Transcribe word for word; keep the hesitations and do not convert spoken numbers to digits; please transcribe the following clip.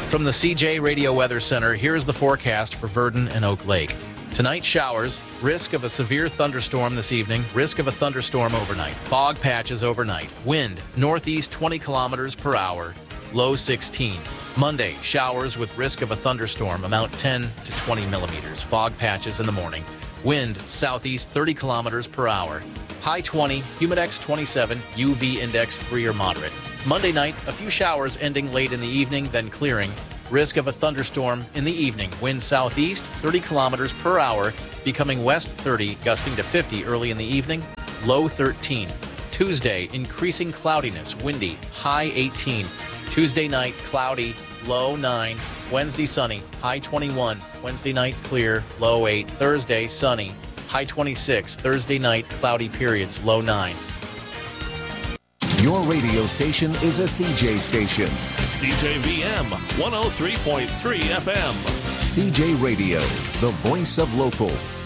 From the C J Radio Weather Center, here is the forecast for Virden and Oak Lake. Tonight, showers, risk of a severe thunderstorm this evening, risk of a thunderstorm overnight, fog patches overnight, wind northeast twenty kilometers per hour, low sixteen. Monday, showers with risk of a thunderstorm, amount ten to twenty millimeters, fog patches in the morning, wind southeast thirty kilometers per hour, high twenty, humidex twenty-seven, U V index three or moderate. Monday night, a few showers ending late in the evening, then clearing. Risk of a thunderstorm in the evening. Wind southeast thirty kilometers per hour, becoming west thirty, gusting to fifty early in the evening, low thirteen. Tuesday, increasing cloudiness, windy, high eighteen. Tuesday night, cloudy, low nine. Wednesday, sunny, high twenty-one. Wednesday night, clear, low eight. Thursday, sunny, high twenty-six. Thursday night, cloudy periods, low nine. Your radio station is a C J station. C J V M one oh three point three F M. C J Radio, the voice of local.